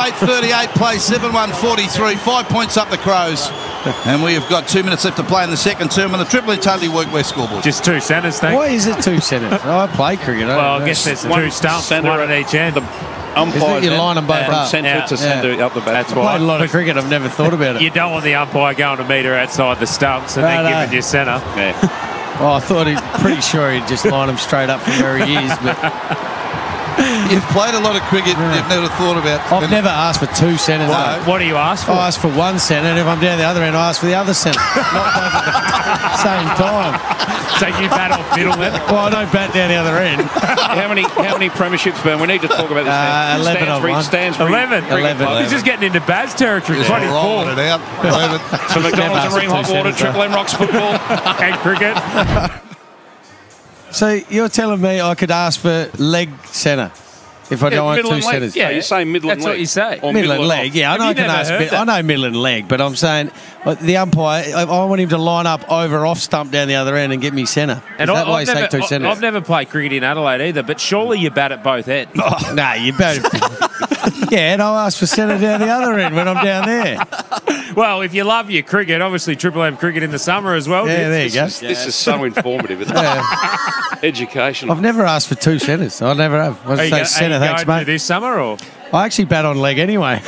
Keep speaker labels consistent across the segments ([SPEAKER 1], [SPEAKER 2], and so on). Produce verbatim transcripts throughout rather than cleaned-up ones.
[SPEAKER 1] eight thirty-eight, play seven one forty-three, five points up the Crows. And we have got two minutes left to play in the second term on the Triple M Totally Workwear scoreboard.
[SPEAKER 2] Just two centres, thanks.
[SPEAKER 3] Why is it two centres? Oh, I play cricket. I
[SPEAKER 2] well, I guess there's
[SPEAKER 4] one
[SPEAKER 2] two stumps,
[SPEAKER 4] centre
[SPEAKER 2] one at each end.
[SPEAKER 4] The umpires
[SPEAKER 3] you line them both
[SPEAKER 4] from
[SPEAKER 3] up.
[SPEAKER 4] centre
[SPEAKER 2] Yeah.
[SPEAKER 4] to centre
[SPEAKER 3] Yeah.
[SPEAKER 4] up the back.
[SPEAKER 2] That's
[SPEAKER 3] I
[SPEAKER 2] why.
[SPEAKER 3] played a lot of cricket. I've never thought about it.
[SPEAKER 2] You don't want the umpire going a metre outside the stumps and
[SPEAKER 3] No,
[SPEAKER 2] then
[SPEAKER 3] no.
[SPEAKER 2] giving you centre.
[SPEAKER 4] Yeah.
[SPEAKER 3] Oh, I thought he'd pretty sure he'd just line them straight up from where he is, but
[SPEAKER 1] You've played a lot of cricket,
[SPEAKER 3] Yeah.
[SPEAKER 1] you've never thought about...
[SPEAKER 3] I've never asked for two centres.
[SPEAKER 1] Why?
[SPEAKER 3] though.
[SPEAKER 2] What do you ask for?
[SPEAKER 3] I ask for one centre, and if I'm down the other end, I ask for the other centre. Not both at the same time.
[SPEAKER 2] So you bat off middleman?
[SPEAKER 3] Well, I don't bat down the other end.
[SPEAKER 4] how many how many premierships, Ben? We need to talk about this.
[SPEAKER 3] Uh,
[SPEAKER 4] now.
[SPEAKER 3] eleven I've
[SPEAKER 4] Stansbury,
[SPEAKER 3] won.
[SPEAKER 4] Stansbury
[SPEAKER 2] eleven.
[SPEAKER 4] Cricket
[SPEAKER 3] eleven.
[SPEAKER 4] Club.
[SPEAKER 2] He's just getting into Baz territory.
[SPEAKER 1] Just
[SPEAKER 2] twenty-four.
[SPEAKER 1] rolling it out. eleven.
[SPEAKER 4] For McDonald's and
[SPEAKER 3] Never
[SPEAKER 4] Ream
[SPEAKER 3] asked
[SPEAKER 4] Hot
[SPEAKER 3] for two
[SPEAKER 4] Water,
[SPEAKER 3] centres,
[SPEAKER 4] Triple M Rocks football.
[SPEAKER 2] And cricket.
[SPEAKER 3] So you're telling me I could ask for leg centre if I
[SPEAKER 4] Yeah,
[SPEAKER 3] don't want
[SPEAKER 4] middle
[SPEAKER 3] two
[SPEAKER 4] and leg.
[SPEAKER 3] centres?
[SPEAKER 4] Yeah, you say middle and
[SPEAKER 2] That's
[SPEAKER 4] leg.
[SPEAKER 2] what you say.
[SPEAKER 4] Or
[SPEAKER 3] Middle and
[SPEAKER 4] and
[SPEAKER 3] leg,
[SPEAKER 4] off.
[SPEAKER 3] yeah, I
[SPEAKER 2] Have
[SPEAKER 3] know
[SPEAKER 2] you
[SPEAKER 3] I can
[SPEAKER 2] never
[SPEAKER 3] ask.
[SPEAKER 2] heard
[SPEAKER 3] Mid- I know middle and leg, but I'm saying uh, the umpire, I, I want him to line up over off stump down the other end and get me centre.
[SPEAKER 2] And
[SPEAKER 3] Is that
[SPEAKER 2] I,
[SPEAKER 3] why
[SPEAKER 2] I've,
[SPEAKER 3] you
[SPEAKER 2] never,
[SPEAKER 3] say two
[SPEAKER 2] I-
[SPEAKER 3] centres?
[SPEAKER 2] I've never played cricket in Adelaide either, but surely you bat at both ends.
[SPEAKER 3] Oh, no, you better. Yeah, and I'll ask for centre down the other end when I'm down there.
[SPEAKER 2] Well, if you love your cricket, obviously Triple M cricket in the summer as well.
[SPEAKER 3] Yeah, there you go.
[SPEAKER 4] This, this is so informative, isn't it?
[SPEAKER 3] Yeah.
[SPEAKER 4] Educational.
[SPEAKER 3] I've never asked for two centres. I never have. I
[SPEAKER 2] Are you,
[SPEAKER 3] say
[SPEAKER 2] go,
[SPEAKER 3] centre,
[SPEAKER 2] are you
[SPEAKER 3] thanks,
[SPEAKER 2] going
[SPEAKER 3] mate.
[SPEAKER 2] to this summer or?
[SPEAKER 3] I actually bat on leg anyway.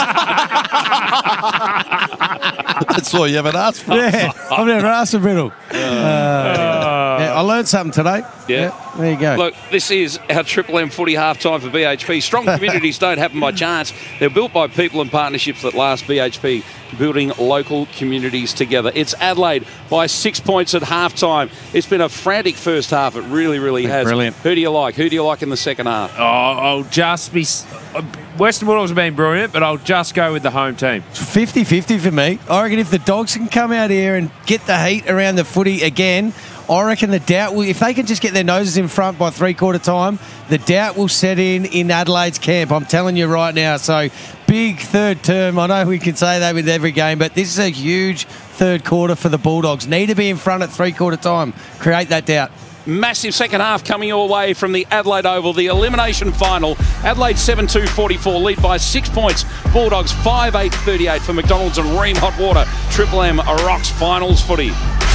[SPEAKER 1] That's all you haven't asked for.
[SPEAKER 3] Yeah, I've never asked for middle. Uh, yeah, I learned something today.
[SPEAKER 4] Yeah.
[SPEAKER 3] There you go.
[SPEAKER 4] Look, this is our Triple M footy halftime for B H P. Strong communities don't happen by chance. They're built by people and partnerships that last. B H P, building local communities together. It's Adelaide by six points at halftime. It's been a frantic first half. It really, really has.
[SPEAKER 3] Brilliant.
[SPEAKER 4] Who do you like? Who do you like in the second half?
[SPEAKER 2] Oh, I'll just be. uh, Western Bulldogs have been brilliant, but I'll just go with the home team.
[SPEAKER 3] fifty-fifty for me. I reckon if the Dogs can come out here and get the heat around the footy again, I reckon the doubt will, if they can just get their noses in front by three-quarter time, the doubt will set in in Adelaide's camp. I'm telling you right now. So, big third term. I know we can say that with every game, but this is a huge third quarter for the Bulldogs. Need to be in front at three-quarter time. Create that doubt.
[SPEAKER 4] Massive second half coming your way from the Adelaide Oval, the elimination final. Adelaide seven two forty-four, lead by six points. Bulldogs five eight thirty-eight for McDonald's and Ream Hot Water. Triple M Rocks finals footy.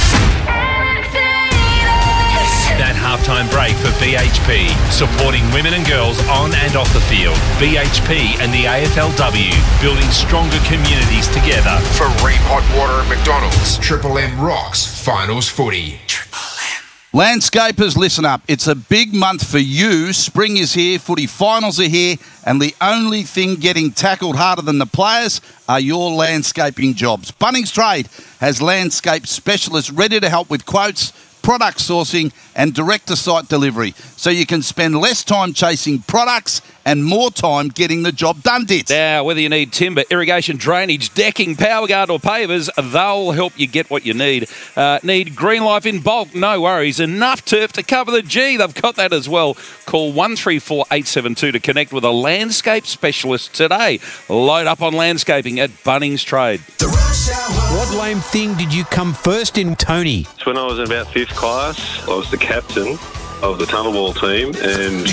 [SPEAKER 5] That halftime break for B H P, supporting women and girls on and off the field. B H P and the A F L W, building stronger communities together.
[SPEAKER 6] For Ream Hot Water and McDonald's, Triple M Rocks finals footy.
[SPEAKER 1] Landscapers, listen up. It's a big month for you. Spring is here, footy finals are here, and the only thing getting tackled harder than the players are your landscaping jobs. Bunnings Trade has landscape specialists ready to help with quotes, product sourcing and direct-to-site delivery, so you can spend less time chasing products and more time getting the job done, Dits.
[SPEAKER 4] Now, whether you need timber, irrigation, drainage, decking, power guard or pavers, they'll help you get what you need. Uh, need Green Life in bulk? No worries. Enough turf to cover the G. They've got that as well. Call one three four eight seven two to connect with a landscape specialist today. Load up on landscaping at Bunnings Trade.
[SPEAKER 7] What lame thing did you come first in, Tony?
[SPEAKER 8] When I was in about fifth class, I was the captain of the tunnel ball team, and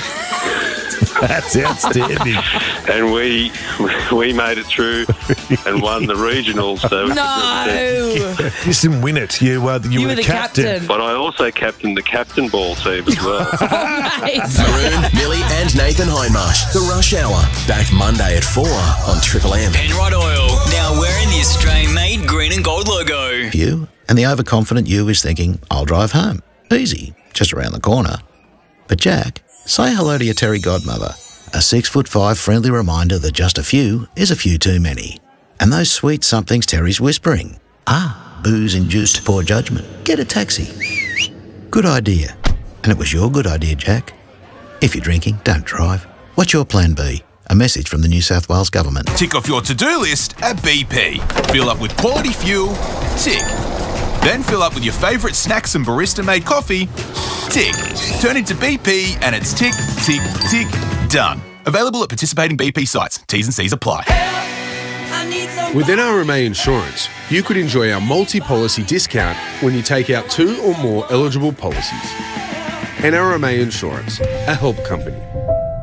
[SPEAKER 7] That's outstanding.
[SPEAKER 8] and we we made it through and won the regionals. So
[SPEAKER 9] No!
[SPEAKER 7] You didn't win it. You, uh, you,
[SPEAKER 9] You were the captain.
[SPEAKER 8] But I also captained the captain ball team as well.
[SPEAKER 9] Mate.
[SPEAKER 10] Maroon, Millie and Nathan Hindmarsh. The Rush Hour. Back Monday at four on Triple M.
[SPEAKER 11] Penrite Oil, now wearing the Australian-made green and gold logo.
[SPEAKER 10] You and the overconfident you is thinking, I'll drive home. Easy, just around the corner. But Jack, say hello to your Terry godmother. A six foot five friendly reminder that just a few is a few too many. And those sweet somethings Terry's whispering. Ah, booze-induced poor judgment. Get a taxi. Good idea. And it was your good idea, Jack. If you're drinking, don't drive. What's your plan B? A message from the New South Wales Government.
[SPEAKER 5] Tick off your to-do list at B P. Fill up with quality fuel. Tick. Then fill up with your favourite snacks and barista-made coffee. Tick. Turn into B P and it's tick, tick, tick, done. Available at participating B P sites. T's and C's apply.
[SPEAKER 12] With N R M A Insurance, you could enjoy our multi-policy discount when you take out two or more eligible policies. N R M A Insurance, a help company.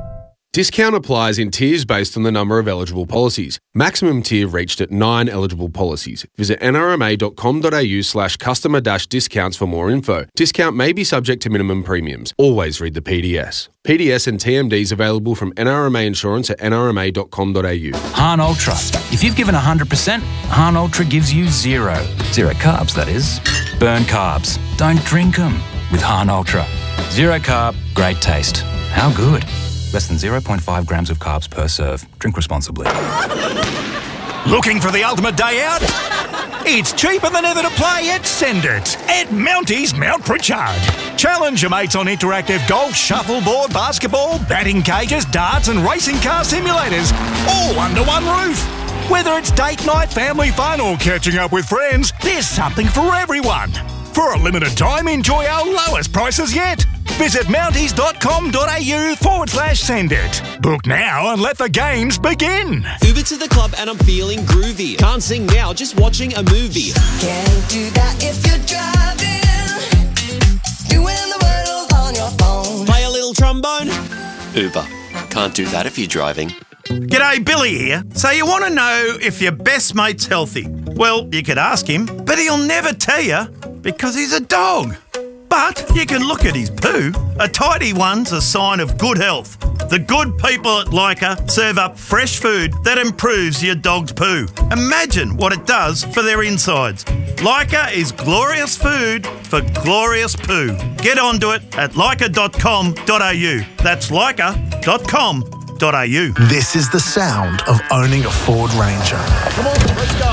[SPEAKER 12] Discount applies in tiers based on the number of eligible policies. Maximum tier reached at nine eligible policies. Visit nrma.com.au slash customer dash discounts for more info. Discount may be subject to minimum premiums. Always read the P D S. P D S and T M Ds available from N R M A Insurance at n r m a dot com dot a u.
[SPEAKER 13] Hahn Ultra. If you've given one hundred percent, Hahn Ultra gives you zero. Zero carbs, that is. Burn carbs. Don't drink them with Hahn Ultra. Zero carb, great taste. How good? Less than zero point five grams of carbs per serve. Drink responsibly.
[SPEAKER 14] Looking for the ultimate day out? It's cheaper than ever to play at Send It at Mounties Mount Pritchard. Challenge your mates on interactive golf, shuffleboard, basketball, batting cages, darts and racing car simulators, all under one roof. Whether it's date night, family fun or catching up with friends, there's something for everyone. For a limited time, enjoy our lowest prices yet. Visit mounties.com.au forward slash send it. Book now and let the games begin.
[SPEAKER 15] Uber to the club and I'm feeling groovy. Can't sing now, just watching a movie.
[SPEAKER 16] Can't do that if you're driving. Doing the world on your phone.
[SPEAKER 15] Play a little trombone.
[SPEAKER 17] Uber. Can't do that if you're driving.
[SPEAKER 18] G'day, Billy here. So you want to know if your best mate's healthy? Well, you could ask him, but he'll never tell you because he's a dog. But you can look at his poo. A tidy one's a sign of good health. The good people at Leica serve up fresh food that improves your dog's poo. Imagine what it does for their insides. Leica is glorious food for glorious poo. Get onto it at leica dot com dot a u. That's leica dot com dot a u.
[SPEAKER 19] This is the sound of owning a Ford Ranger.
[SPEAKER 1] Come on, let's go.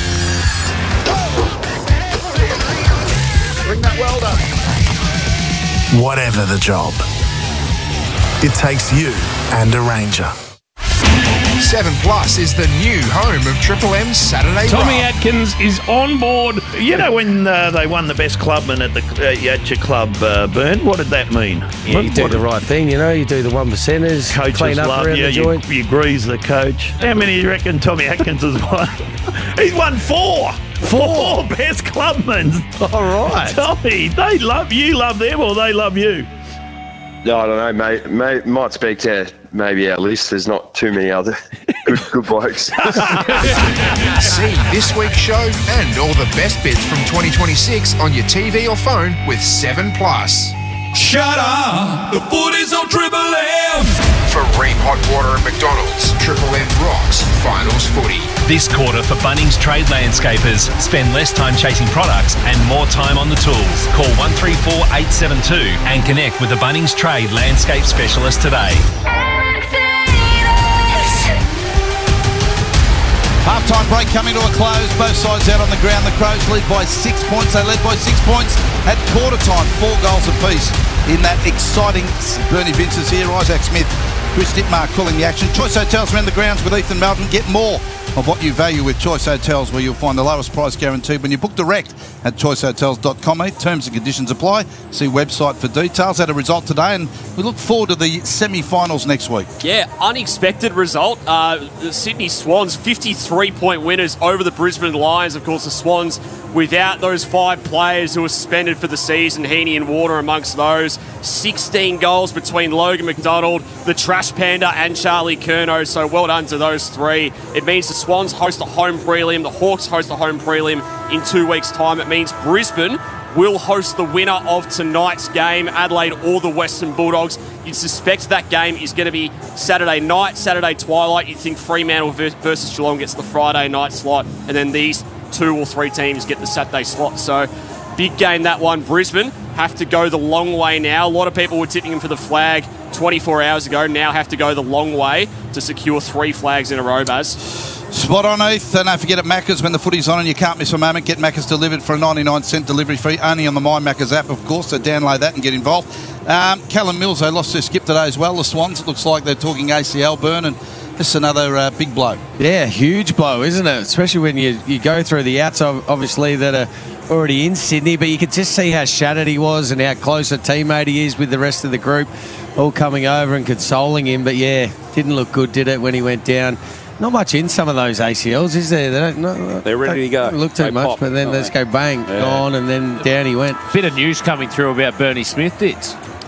[SPEAKER 1] Bring that welder.
[SPEAKER 19] Whatever the job, it takes you and a Ranger.
[SPEAKER 6] seven Plus is the new home of Triple M's Saturday
[SPEAKER 18] Tommy
[SPEAKER 6] Run.
[SPEAKER 18] Atkins is on board. You know when uh, they won the best clubman at the uh, at your club, uh, Burn? What did that mean?
[SPEAKER 3] Yeah, you do
[SPEAKER 18] what,
[SPEAKER 3] the right thing, you know. You do the one percenters,
[SPEAKER 18] coaches
[SPEAKER 3] clean up
[SPEAKER 18] love
[SPEAKER 3] around
[SPEAKER 18] you,
[SPEAKER 3] the
[SPEAKER 18] you,
[SPEAKER 3] joint.
[SPEAKER 18] you grease the coach. How many do you reckon Tommy Atkins has won? He's won four. Four best clubmen.
[SPEAKER 3] All right.
[SPEAKER 18] Tommy, they love you, love them, or they love you?
[SPEAKER 8] No, I don't know, mate. May, might speak to maybe our list. There's not too many other good, good blokes.
[SPEAKER 6] See this week's show and all the best bits from twenty twenty-six on your T V or phone with seven Plus.
[SPEAKER 14] Shut up! The footy's on Triple M!
[SPEAKER 6] For Ream Hot Water and McDonald's, Triple M rocks Finals Footy.
[SPEAKER 20] This quarter for Bunnings Trade Landscapers. Spend less time chasing products and more time on the tools. Call one three four eight seven two and connect with the Bunnings Trade Landscape Specialist today.
[SPEAKER 1] Half-time break coming to a close. Both sides out on the ground. The Crows lead by six points. They led by six points at quarter time. Four goals apiece in that exciting Bernie Vince's here. Isaac Smith, Chris Dittmar calling the action. Choice Hotels around the grounds with Ethan Melton. Get more of what you value with Choice Hotels, where you'll find the lowest price guaranteed when you book direct at choice hotels dot com. Terms and conditions apply. See website for details. Had a result today, and we look forward to the semi-finals next week.
[SPEAKER 21] Yeah, unexpected result. Uh, the Sydney Swans, fifty-three point winners over the Brisbane Lions. Of course, the Swans without those five players who were suspended for the season, Heaney and Water amongst those. sixteen goals between Logan McDonald, the Trash Panda and Charlie Curnow. So well done to those three. It means the Swans host a home prelim. The Hawks host a home prelim in two weeks' time. It means Brisbane will host the winner of tonight's game, Adelaide or the Western Bulldogs. You'd suspect that game is going to be Saturday night, Saturday twilight. You'd think Fremantle versus Geelong gets the Friday night slot, and then these two or three teams get the Saturday slot. So big game, that one. Brisbane have to go the long way now. A lot of people were tipping them for the flag twenty-four hours ago, now have to go the long way to secure three flags in a row, Baz.
[SPEAKER 1] Spot on, Heath. And don't forget at Macca's, when the footy's on and you can't miss a moment, get Macca's delivered for a ninety-nine cent delivery fee, only on the My Macca's app, of course, so download that and get involved. Um, Callum Mills, they lost their skip today as well, the Swans. It looks like they're talking A C L burn, and this is another uh, big blow.
[SPEAKER 3] Yeah, huge blow, isn't it? Especially when you, you go through the outs, obviously, that are already in Sydney, but you could just see how shattered he was and how close a teammate he is with the rest of the group, all coming over and consoling him. But yeah, didn't look good, did it, when he went down? Not much in some of those A C Ls, is there? They don't, no,
[SPEAKER 4] They're ready to go.
[SPEAKER 3] Don't look too
[SPEAKER 4] They
[SPEAKER 3] much,
[SPEAKER 4] pop.
[SPEAKER 3] but then
[SPEAKER 4] Oh,
[SPEAKER 3] let's go bang,
[SPEAKER 4] yeah.
[SPEAKER 3] gone, and then down he went.
[SPEAKER 2] Bit of news coming through about Bernie Smith, did.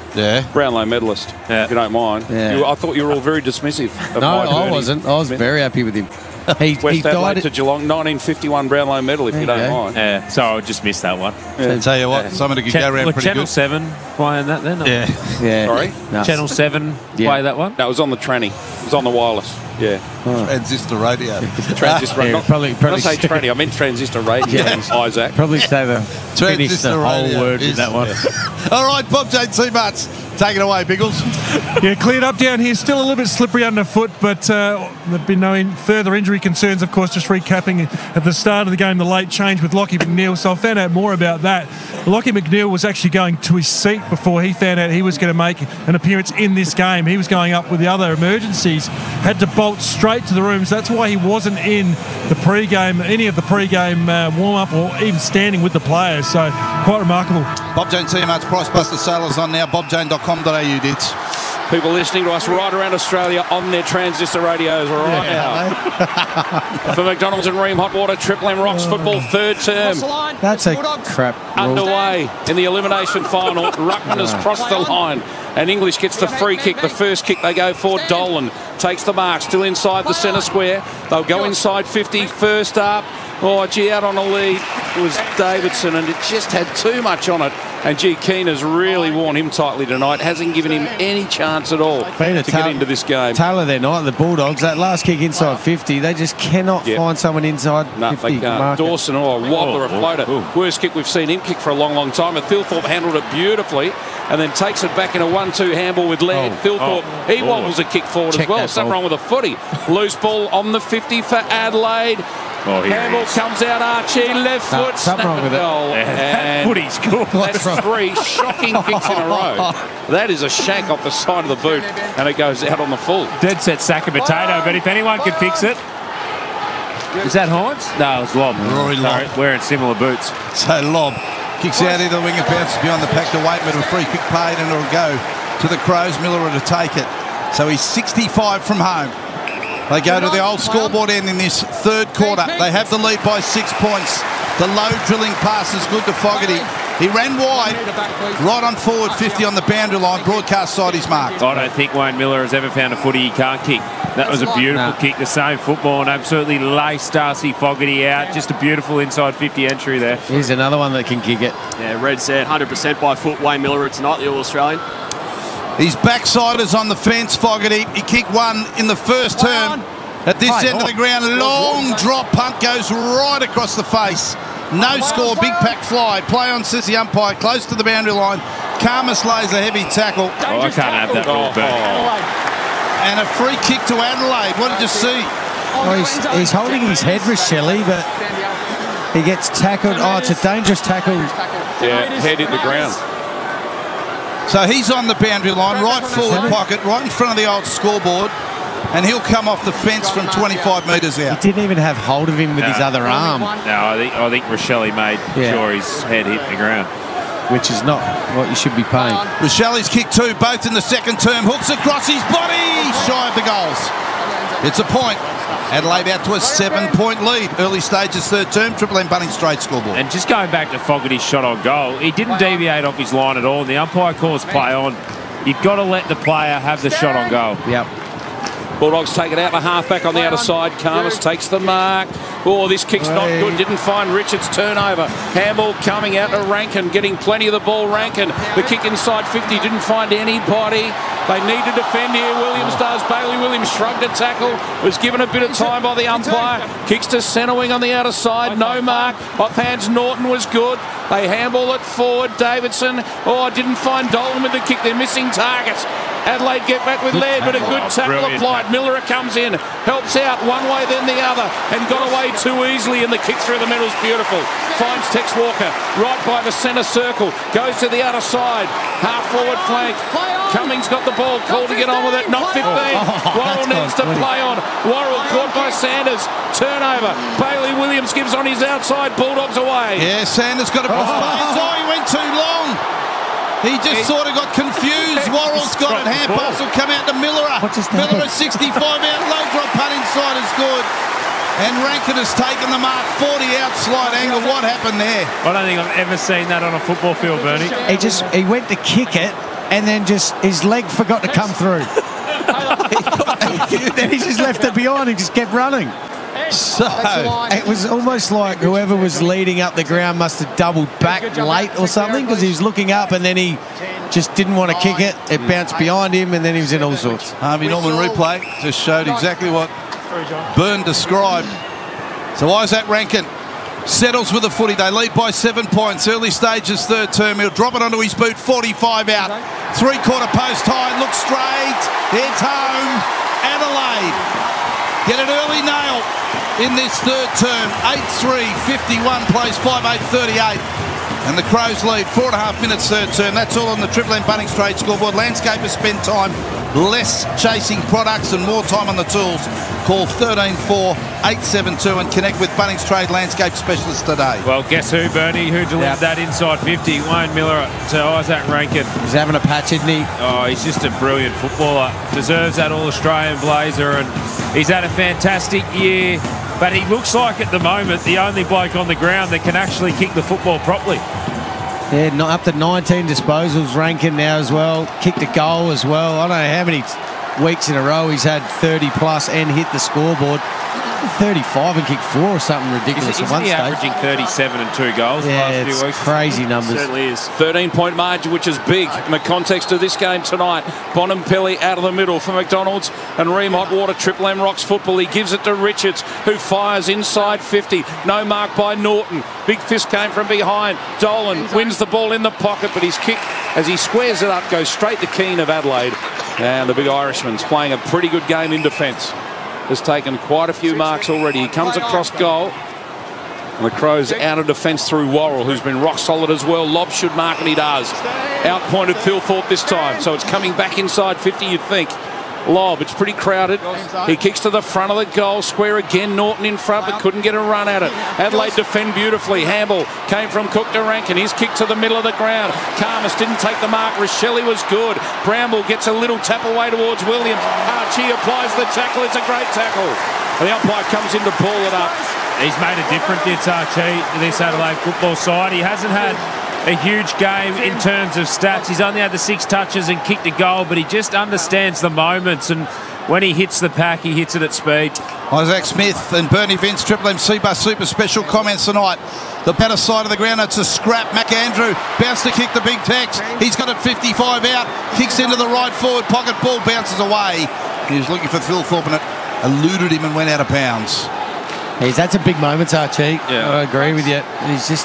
[SPEAKER 1] Yeah.
[SPEAKER 4] Brownlow medalist,
[SPEAKER 3] Yeah.
[SPEAKER 4] if you don't mind.
[SPEAKER 3] Yeah.
[SPEAKER 4] You, I thought you were all very dismissive of
[SPEAKER 3] No,
[SPEAKER 4] Mike
[SPEAKER 3] I
[SPEAKER 4] Burney.
[SPEAKER 3] wasn't. I was very happy with him. He,
[SPEAKER 4] West
[SPEAKER 3] he
[SPEAKER 4] Adelaide
[SPEAKER 3] died
[SPEAKER 4] to Geelong, nineteen fifty-one Brownlow medal, if
[SPEAKER 3] There
[SPEAKER 4] you
[SPEAKER 3] you
[SPEAKER 4] don't
[SPEAKER 3] go.
[SPEAKER 4] mind.
[SPEAKER 2] Yeah, so I just missed that one.
[SPEAKER 1] I tell you what, somebody could
[SPEAKER 2] Cha-
[SPEAKER 1] go around
[SPEAKER 2] well,
[SPEAKER 1] pretty
[SPEAKER 2] Channel
[SPEAKER 1] good.
[SPEAKER 2] seven playing that then? or-
[SPEAKER 1] Yeah.
[SPEAKER 3] Yeah.
[SPEAKER 4] Sorry?
[SPEAKER 3] No.
[SPEAKER 2] Channel seven
[SPEAKER 3] Yeah.
[SPEAKER 2] play that one?
[SPEAKER 4] No, it was on the tranny. It was on the wireless. Yeah.
[SPEAKER 1] Transistor radio.
[SPEAKER 4] Transistor radio.
[SPEAKER 3] Yeah,
[SPEAKER 4] Not-
[SPEAKER 3] probably-
[SPEAKER 4] When
[SPEAKER 3] probably
[SPEAKER 4] I say
[SPEAKER 3] st-
[SPEAKER 4] tranny, I meant transistor radio, Isaac.
[SPEAKER 3] Probably say the finish
[SPEAKER 1] Transistor
[SPEAKER 3] the whole
[SPEAKER 1] radio
[SPEAKER 3] word
[SPEAKER 1] is-
[SPEAKER 3] with that one.
[SPEAKER 1] All right, Bob J. T. Mutts, take it away, Biggles.
[SPEAKER 7] Yeah, cleared up down here. Still a little bit slippery underfoot, but uh, there've been no in- further injury concerns, of course. Just recapping at the start of the game, the late change with Lockie McNeil. So I found out more about that. Lockie McNeil was actually going to his seat before he found out he was going to make an appearance in this game. He was going up with the other emergencies, had to bolt straight to the room. So that's why he wasn't in the pre-game, any of the pre-game uh, warm-up or even standing with the players. So quite remarkable.
[SPEAKER 1] Bob Jane T. Mutts, Price Buster Sailors on now, bob jane dot com dot a u, Dits.
[SPEAKER 4] People listening to us right around Australia on their transistor radios right now. For McDonald's and Ream Hot Water, Triple M Rocks football third term.
[SPEAKER 3] That's a crap rule.
[SPEAKER 4] Underway in the elimination final. Ruckman has crossed the line. And English gets the free kick. The first kick they go for. Dolan takes the mark. Still inside the centre square. They'll go inside fifty. First up. Oh, gee, out on a lead was Davidson, and it just had too much on it. And gee, Keane has really worn him tightly tonight. Hasn't given him any chance at all
[SPEAKER 3] Been a
[SPEAKER 4] to
[SPEAKER 3] ta-
[SPEAKER 4] get into this game.
[SPEAKER 3] Taylor their night, the Bulldogs. That last kick inside fifty, they just cannot
[SPEAKER 4] Yep.
[SPEAKER 3] find someone inside
[SPEAKER 4] No,
[SPEAKER 3] fifty.
[SPEAKER 4] they can't.
[SPEAKER 3] marker.
[SPEAKER 4] Dawson, oh, a wobbler, a floater. Worst kick we've seen him kick for a long, long time. And Thilthorpe handled it beautifully and then takes it back in a one two handball with Laird.
[SPEAKER 3] Oh,
[SPEAKER 4] Thilthorpe,
[SPEAKER 3] oh,
[SPEAKER 4] he
[SPEAKER 3] oh.
[SPEAKER 4] wobbles a kick forward
[SPEAKER 3] Check
[SPEAKER 4] as well.
[SPEAKER 3] that
[SPEAKER 4] Something
[SPEAKER 3] ball.
[SPEAKER 4] wrong with a footy. Loose ball on the fifty for Adelaide.
[SPEAKER 2] Oh, here
[SPEAKER 4] Handball
[SPEAKER 2] it is.
[SPEAKER 4] comes out, Archie, left
[SPEAKER 3] No,
[SPEAKER 4] foot,
[SPEAKER 3] something
[SPEAKER 4] snap
[SPEAKER 3] wrong with it.
[SPEAKER 4] goal.
[SPEAKER 2] Yeah,
[SPEAKER 4] And
[SPEAKER 2] footy's cool.
[SPEAKER 4] that's three shocking kicks in a row. That is a shank off the side of the boot, and it goes out on the full.
[SPEAKER 2] Dead set sack of potato, but if anyone could fix it. Is that Hines? No, it's Lob.
[SPEAKER 1] Rory Lobb.
[SPEAKER 2] Sorry, wearing similar boots.
[SPEAKER 1] So Lob kicks out into the wing and bounces behind the pack to Waitman. A free kick paid and it'll go to the Crows. Miller to take it. So he's sixty-five from home. They go to the old scoreboard end in this third quarter. They have the lead by six points. The low drilling pass is good to Fogarty. He ran wide, right on forward fifty on the boundary line. Broadcast side is marked.
[SPEAKER 2] I don't think Wayne Miller has ever found a footy he can't kick. That was a beautiful
[SPEAKER 3] No.
[SPEAKER 2] kick, the same football, and absolutely laced Darcy Fogarty out. Just a beautiful inside fifty entry there.
[SPEAKER 3] Here's another one that can kick it.
[SPEAKER 21] Yeah, Red said one hundred percent by foot. Wayne Miller tonight, the All-Australian.
[SPEAKER 1] His backside is on the fence, Fogarty. He kicked one in the first term. At this
[SPEAKER 3] Hey,
[SPEAKER 1] end of the ground, long drop punt goes right across the face. No score, big pack fly. Play on, says the umpire, close to the boundary line. Karmas lays a heavy tackle.
[SPEAKER 2] Oh, I can't have that rule, Bernie.
[SPEAKER 1] And a free kick to Adelaide. What did you see?
[SPEAKER 3] Oh, he's, he's holding his head with Shelley, but he gets tackled. Oh, it's a dangerous tackle.
[SPEAKER 4] Yeah, head hit the ground.
[SPEAKER 1] So he's on the boundary line, right forward pocket, right in front of the old scoreboard. And he'll come off the fence from twenty-five metres
[SPEAKER 3] He
[SPEAKER 1] out.
[SPEAKER 3] didn't even have hold of him with his
[SPEAKER 2] No.
[SPEAKER 3] other arm,
[SPEAKER 2] No, I think I think Rochelle made
[SPEAKER 3] Yeah.
[SPEAKER 2] sure his head hit the ground.
[SPEAKER 3] which is not what you should be paying.
[SPEAKER 1] Rochelli's kick two, both in the second term. Hooks across his body, shy of the goals. It's a point. Adelaide out to a seven-point lead. Early stages, third term, Triple M Bunnings straight scoreboard.
[SPEAKER 2] And just going back to Fogarty's shot on goal, he didn't deviate off his line at all. And the umpire calls play on. You've got to let the player have the shot on goal.
[SPEAKER 3] Yep.
[SPEAKER 4] Bulldogs take it out, the halfback on the outer side. Karmas takes the mark. Oh, this kick's not good. Didn't find Richards. Turnover. Handball coming out to Rankin, getting plenty of the ball. Rankin, the kick inside fifty, didn't find anybody. They need to defend here. Williams does. Bailey Williams shrugged a tackle. Was given a bit of time by the umpire. Kicks to centre wing on the outer side. No mark. Offhands Norton was good. They handball it forward. Davidson. Oh, didn't find Dolan with the kick. They're missing targets. Adelaide get back with Laird, but a good tackle
[SPEAKER 2] Brilliant.
[SPEAKER 4] applied. Miller comes in, helps out one way then the other, and got away too easily, and the kick through the middle is beautiful. Finds Tex Walker right by the centre circle, goes to the outer side, half forward flank. Cummings got the ball, called to get on with it, not fifteen.
[SPEAKER 3] Oh,
[SPEAKER 4] Worrell needs to play on. Worrell caught by Sanders, turnover. Bailey Williams gives on his outside, Bulldogs away.
[SPEAKER 1] Yeah, Sanders got a cross. Oh, he went too long. He just sort of got confused. Worrell's got it. Hand pass will come out to Miller. Miller at sixty-five out. Low drop punt inside is good. And Rankin has taken the mark. forty out slide angle. What happened there?
[SPEAKER 2] I don't think I've ever seen that on a football field, Bernie.
[SPEAKER 3] He just he went to kick it, and then just his leg forgot to come through. Then he just left it behind and just kept running.
[SPEAKER 1] So
[SPEAKER 3] it was almost like whoever was leading up the ground must have doubled back late or something, because he was looking up and then he just didn't want to kick it. It bounced behind him and then he was in all sorts.
[SPEAKER 1] Harvey Norman replay just showed exactly what Byrne described. So Isaac Rankin settles with the footy. They lead by seven points. Early stages, third term. He'll drop it onto his boot. forty-five out. Three-quarter post high. Looks straight. It's home. Adelaide get an early nail in this third term. eight three, fifty-one plays five eight, thirty-eight. And the Crows lead. Four and a half minutes third term. That's all on the Triple M Bunnings Trade scoreboard. Landscapers spend time less chasing products and more time on the tools. Call thirteen four eight seven two and connect with Bunnings Trade Landscape Specialists today.
[SPEAKER 2] Well, guess who, Bernie, who delivered yep. that inside fifty? Wayne Miller to Isaac Rankin.
[SPEAKER 3] He's having a patch, isn't he?
[SPEAKER 2] Oh, he's just a brilliant footballer. Deserves that All-Australian blazer, and he's had a fantastic year. But he looks like, at the moment, the only bloke on the ground that can actually kick the football properly.
[SPEAKER 3] Yeah, not up to nineteen disposals, Rankin now as well. Kicked a goal as well. I don't know how many weeks in a row he's had thirty plus and hit the scoreboard. thirty-five and kicked four or something ridiculous
[SPEAKER 2] Isn't,
[SPEAKER 3] at one
[SPEAKER 2] isn't he
[SPEAKER 3] stage.
[SPEAKER 2] averaging thirty-seven and two goals
[SPEAKER 3] Yeah,
[SPEAKER 2] the last
[SPEAKER 3] it's
[SPEAKER 2] few weeks?
[SPEAKER 3] crazy numbers.
[SPEAKER 21] It certainly is.
[SPEAKER 4] thirteen-point margin, which is big in the context of this game tonight. Bonampelli out of the middle for McDonald's and Ream Hotwater. Triple M Rocks football. He gives it to Richards, who fires inside fifty. No mark by Norton. Big fist came from behind. Dolan wins the ball in the pocket, but his kick, as he squares it up, goes straight to Keane of Adelaide. And the big Irishman's playing a pretty good game in defence. Has taken quite a few marks already. He comes across goal. And the Crows out of defence through Worrell, who's been rock solid as well. Lobb should mark, and he does. Outpointed Phil Thorpe this time, so it's coming back inside fifty, you'd think. Lobb, it's pretty crowded. He kicks to the front of the goal square again. Norton in front, but couldn't get a run at it. Adelaide defend beautifully. Hamble came from Cook to Rankin. His kick to the middle of the ground. Karmas didn't take the mark. Rochelle was good. Bramble gets a little tap away towards Williams. Archie applies the tackle. It's a great tackle. And the umpire comes in to pull it up.
[SPEAKER 2] He's made a difference, it's Archie, to this Adelaide football side. He hasn't had a huge game in terms of stats. He's only had the six touches and kicked a goal, but he just understands the moments, and when he hits the pack, he hits it at speed.
[SPEAKER 1] Isaac Smith and Bernie Vince, Triple M C-Bus Super Special comments tonight. The better side of the ground, it's a scrap. McAndrew bounced to kick the big Tex. He's got it fifty-five out, kicks into the right forward pocket, ball bounces away. He was looking for Phil Thorpe and it eluded him and went out of bounds.
[SPEAKER 3] He's had some big moments, Archie.
[SPEAKER 1] Yeah.
[SPEAKER 3] I agree with you. He's just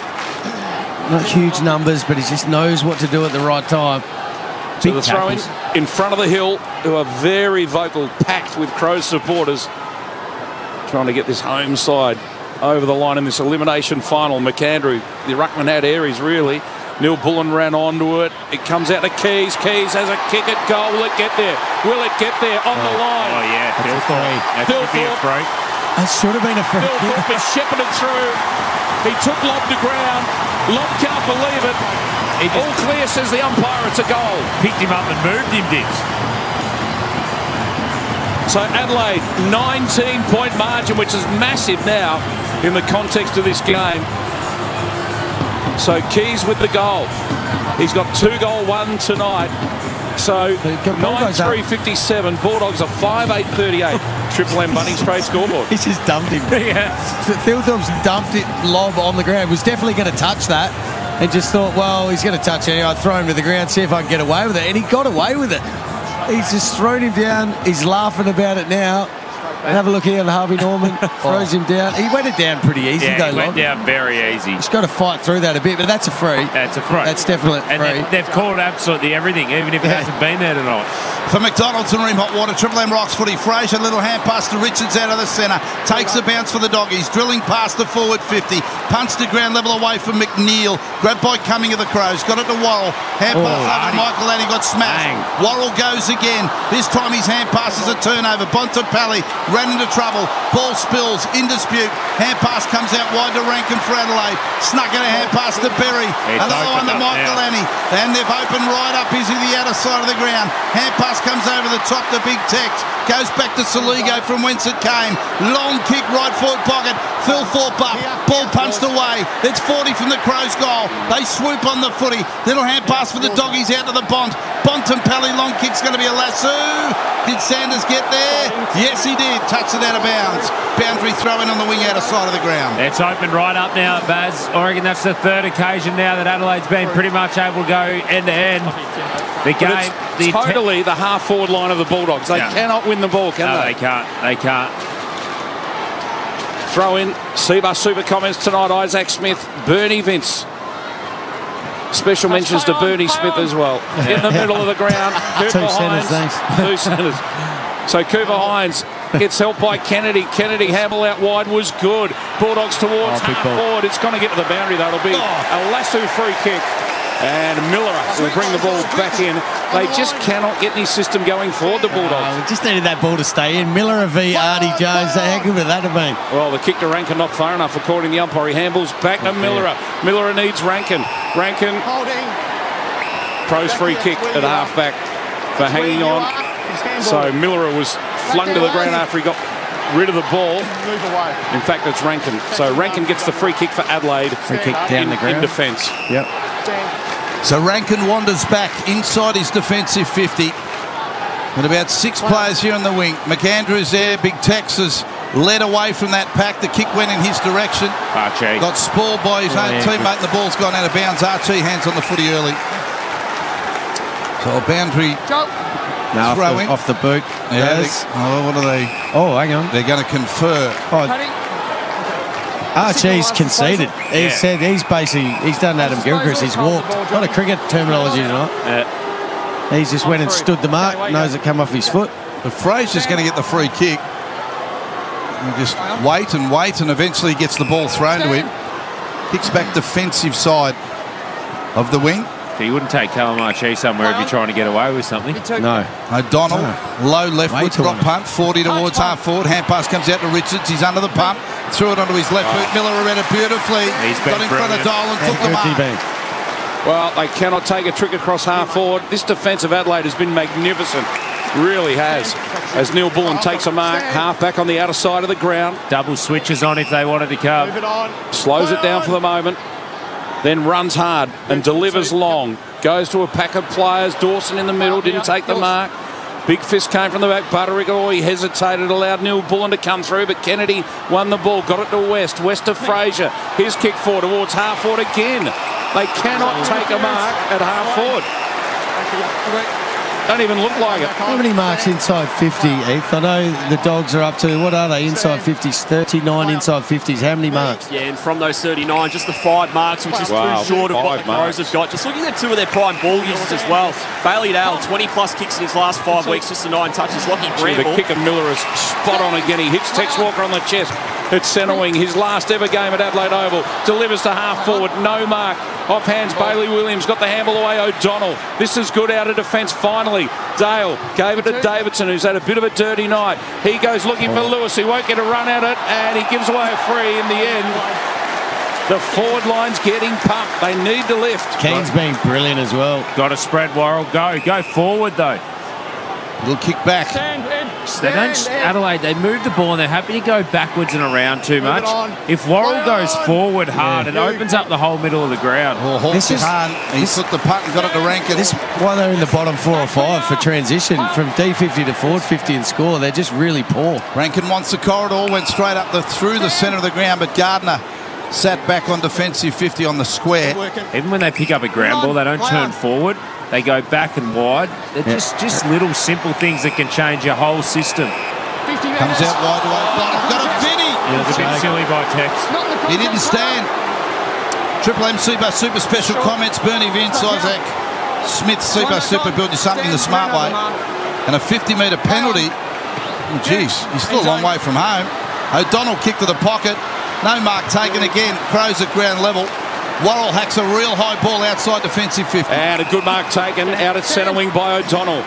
[SPEAKER 3] not huge numbers, but he just knows what to do at the right time.
[SPEAKER 4] So
[SPEAKER 3] Big
[SPEAKER 4] the throw in,
[SPEAKER 3] tackles.
[SPEAKER 4] in front of the hill, who are very vocal, packed with Crows supporters, trying to get this home side over the line in this elimination final. McAndrew, the ruckman had areas really. Neil Bullen ran onto it. It comes out to Keys. Keys has a kick at goal. Will it get there? Will it get there on the line?
[SPEAKER 2] Oh, yeah, Phil Thorpe. That
[SPEAKER 4] Phil
[SPEAKER 2] should be a
[SPEAKER 4] Thorpe.
[SPEAKER 2] break.
[SPEAKER 3] That should have been a free
[SPEAKER 4] Phil Thorpe is shepherded through. He took Lobb to ground. Lobb can't believe it. All clear, says the umpire. It's a goal.
[SPEAKER 2] Picked him up and moved him, Dibs.
[SPEAKER 4] So Adelaide, nineteen-point margin, which is massive now in the context of this game. So Keys with the goal. He's got two goal one tonight. So nine three fifty-seven. Bulldogs are five eight thirty-eight. Triple M Bunnings Trade scoreboard.
[SPEAKER 3] He's just dumped him.
[SPEAKER 2] Yeah.
[SPEAKER 3] Phil Thorpe's dumped it, Lob on the ground. Was definitely going to touch that, and just thought, well, he's going to touch it anyway. I'll throw him to the ground, see if I can get away with it. And he got away with it. He's just thrown him down. He's laughing about it now. Have a look here at Harvey Norman. Throws him down. He went it down pretty easy,
[SPEAKER 2] Yeah,
[SPEAKER 3] though,
[SPEAKER 2] he went
[SPEAKER 3] Lob.
[SPEAKER 2] down very easy.
[SPEAKER 3] He's got to fight through that a bit, but that's a free.
[SPEAKER 2] That's a free.
[SPEAKER 3] That's definitely
[SPEAKER 2] And
[SPEAKER 3] free.
[SPEAKER 2] they've, they've called absolutely everything, even if it
[SPEAKER 3] Yeah.
[SPEAKER 2] hasn't been there tonight.
[SPEAKER 1] For McDonald's and Ream Hotwater, Triple M Rocks footy. Fraser, little hand pass to Richards out of the centre. Takes a bounce for the Doggies. Drilling past the forward fifty. Punts to ground level away from McNeil. Grabbed by Cumming of the Crows. Got it to Worrell. Hand
[SPEAKER 2] Oh,
[SPEAKER 1] pass over to
[SPEAKER 2] Artie.
[SPEAKER 1] Michael Lanny. Got smashed. Worrell goes again. This time his hand passes a turnover. Bontempelli ran into trouble. Ball spills, in dispute. Hand pass comes out wide to Rankin for Adelaide. Snuck in a hand pass to Berry.
[SPEAKER 2] It's
[SPEAKER 1] Another one to
[SPEAKER 2] opened up
[SPEAKER 1] Michael
[SPEAKER 2] now.
[SPEAKER 1] Annie. And they've opened right up easy the outer side of the ground. Hand pass comes over the top to Big Tex. Goes back to Soligo from whence it came. Long kick, right forward pocket. Phil Thorpe up. Ball punched away. It's forty from the Crows' goal. They swoop on the footy. Little hand pass for the Doggies out to the Bont. Bontempelli, long kick's going to be a lasso. Did Sanders get there? Yes, he did. Touched it out of bounds. Boundary throw in on the wing outer side of the ground.
[SPEAKER 2] It's opened right up now, Baz. I reckon that's the third occasion now that Adelaide's been pretty much able to go end to end. The
[SPEAKER 4] But
[SPEAKER 2] game,
[SPEAKER 4] it's
[SPEAKER 2] the
[SPEAKER 4] totally the half-forward line of the Bulldogs. They
[SPEAKER 2] Yeah.
[SPEAKER 4] cannot win the ball, can
[SPEAKER 2] no,
[SPEAKER 4] they?
[SPEAKER 2] they can't. They can't.
[SPEAKER 4] Throw in Seabus Super comments tonight. Isaac Smith, Bernie Vince. Special mentions to Bernie Smith as well. In the middle of the ground.
[SPEAKER 3] Two
[SPEAKER 4] Cooper
[SPEAKER 3] centres,
[SPEAKER 4] Hines.
[SPEAKER 3] thanks.
[SPEAKER 4] Two centres. So Cooper Hines gets helped by Kennedy. Kennedy Hamill out wide was good. Bulldogs towards
[SPEAKER 3] Oh, big
[SPEAKER 4] half
[SPEAKER 3] ball.
[SPEAKER 4] forward. It's going to get to the boundary though. It'll be a lasso free kick. And Miller will bring the ball back in. They just cannot get any system going forward, the Bulldogs.
[SPEAKER 3] Oh, we just needed that ball to stay in. Miller v. Artie Jones. How good would that have been?
[SPEAKER 4] Well, the kick to Rankin not far enough, according to the umpire. He handballs back to Miller. Miller needs Rankin. Rankin. Pros free kick at halfback for hanging on. So Miller was flung to the ground after he got rid of the ball. In fact, it's Rankin. So Rankin gets the free kick for Adelaide.
[SPEAKER 3] Free kick down
[SPEAKER 4] in,
[SPEAKER 3] the ground.
[SPEAKER 4] in defence.
[SPEAKER 3] Yep.
[SPEAKER 1] So Rankin wanders back inside his defensive fifty. With about six players here on the wing. McAndrew's there. Big Texas led away from that pack. The kick went in his direction.
[SPEAKER 2] Archie.
[SPEAKER 1] Got spoiled by his own
[SPEAKER 2] Yeah,
[SPEAKER 1] teammate and the ball's gone out of bounds. Archie hands on the footy early. So a boundary
[SPEAKER 3] No, off
[SPEAKER 1] throw
[SPEAKER 3] the,
[SPEAKER 1] in.
[SPEAKER 3] off the boot.
[SPEAKER 1] Yeah,
[SPEAKER 3] Yes.
[SPEAKER 1] they- oh, what are they?
[SPEAKER 3] Oh, hang on.
[SPEAKER 1] They're going to confer.
[SPEAKER 3] Oh, Archie's conceded. He
[SPEAKER 2] Yeah.
[SPEAKER 3] said he's basically he's done Adam Gilchrist. He's walked. Not a cricket terminology tonight.
[SPEAKER 2] Uh,
[SPEAKER 3] He's just went and stood the mark. Knows it come off his foot.
[SPEAKER 1] But Fraser's going to get the free kick. And just wait and wait, and eventually he gets the ball thrown to him. Kicks back defensive side of the wing.
[SPEAKER 2] you wouldn't take Callum Archie somewhere if you're trying to get away with something.
[SPEAKER 3] No.
[SPEAKER 1] O'Donnell, low left
[SPEAKER 3] Way
[SPEAKER 1] foot,
[SPEAKER 3] too
[SPEAKER 1] drop
[SPEAKER 3] on it.
[SPEAKER 1] punt, forty towards half forward. Hand pass comes out to Richards. He's under the pump. Threw it onto his left boot. Miller read it beautifully.
[SPEAKER 2] He's been
[SPEAKER 1] Got in front of
[SPEAKER 2] brilliant.
[SPEAKER 1] Dole and took
[SPEAKER 3] How
[SPEAKER 1] the
[SPEAKER 3] good he
[SPEAKER 1] mark.
[SPEAKER 3] been?
[SPEAKER 4] Well, they cannot take a trick across half forward. This defence of Adelaide has been magnificent. Really has. As Neil Bullen takes a mark, half back on the outer side of the ground.
[SPEAKER 2] Double switches on if they wanted to come.
[SPEAKER 4] Slows it down for the moment. Then runs hard and delivers long. Goes to a pack of players. Dawson in the middle, didn't take the mark. Big fist came from the back. Butterick, he hesitated, allowed Neil Bullen to come through, but Kennedy won the ball, got it to West. West to Fraser. His kick forward towards half forward again. They cannot take a mark at half forward. Don't even look like it.
[SPEAKER 3] How many marks inside fifty, Heath? I know the Dogs are up to, what are they, inside fifties? thirty-nine inside fifties. How many marks?
[SPEAKER 21] Yeah, and from those thirty-nine, just the five marks, which is
[SPEAKER 4] Wow,
[SPEAKER 21] too short of what
[SPEAKER 4] five
[SPEAKER 21] the Crows
[SPEAKER 4] marks.
[SPEAKER 21] have got. Just looking at two of their prime ball users as well. Bailey Dale, twenty plus kicks in his last five weeks, just the nine touches. Lockie
[SPEAKER 4] Gee, the
[SPEAKER 21] Bramble.
[SPEAKER 4] kick of Miller is spot on again. He hits Tex Walker on the chest. It's centre wing, his last ever game at Adelaide Oval. Delivers to half forward, no mark. Off hands, Bailey Williams got the handball away. O'Donnell. This is good out of defence finally. Dale gave it to Davidson, who's had a bit of a dirty night. He goes looking for Lewis. He won't get a run at it, and he gives away a free in the end. The forward line's getting pumped. They need to lift.
[SPEAKER 3] Keane's been brilliant as well.
[SPEAKER 2] Got to spread Worrell. Go. Go forward, though.
[SPEAKER 1] Little kick back.
[SPEAKER 2] They don't, Adelaide, they move the ball and they're happy to go backwards and around too much. If Worrell goes forward hard, it opens up the whole middle of the ground.
[SPEAKER 1] Well,
[SPEAKER 3] This
[SPEAKER 1] Hawks
[SPEAKER 3] is-
[SPEAKER 1] Khan, he took the punt and got it to Rankin.
[SPEAKER 3] This is why they're in the bottom four or five for transition from D fifty to forward fifty and score. They're just really poor.
[SPEAKER 1] Rankin wants the corridor, went straight up the through the centre of the ground, but Gardner sat back on defensive fifty on the square.
[SPEAKER 2] Even when they pick up a ground ball, they don't turn forward. They go back and wide. They're
[SPEAKER 3] Yeah.
[SPEAKER 2] just, just little simple things that can change your whole system.
[SPEAKER 1] Comes out wide to O'Donnell. Got a Vinny.
[SPEAKER 2] It was a bit silly by Tex.
[SPEAKER 1] He didn't stand. Triple M Super Super Special comments. Bernie Vince, Isaac Smith Super Super built you something the smart way. And a fifty metre penalty. Oh, geez, he's still a long way from home. O'Donnell kick to the pocket. No mark taken again. Crows at ground level. Worrell hacks a real high ball outside defensive fifty.
[SPEAKER 4] And a good mark taken out at centre wing by O'Donnell.